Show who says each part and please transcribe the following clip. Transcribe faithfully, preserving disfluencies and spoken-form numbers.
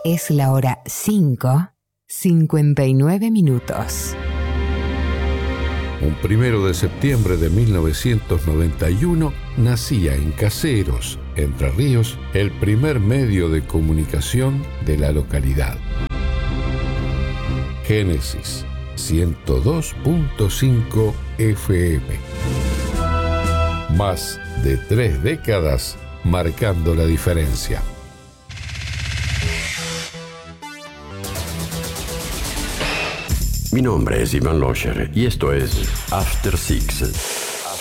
Speaker 1: Es la hora cinco, cincuenta y nueve minutos.
Speaker 2: Un primero de septiembre de mil novecientos noventa y uno nacía en Caseros, Entre Ríos, el primer medio de comunicación de la localidad. Génesis ciento dos punto cinco F M. Más de tres décadas marcando la diferencia.
Speaker 3: Mi nombre es Iván Locher y esto es After Six.